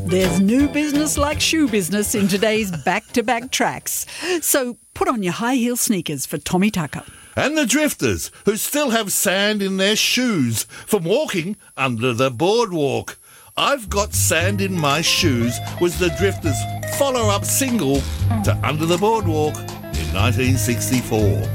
There's new business like shoe business in today's back-to-back tracks. So put on your high heel sneakers for Tommy Tucker. And the drifters, who still have sand in their shoes from walking under the boardwalk. I've Got Sand in My Shoes was the drifters' follow-up single to Under the Boardwalk in 1964.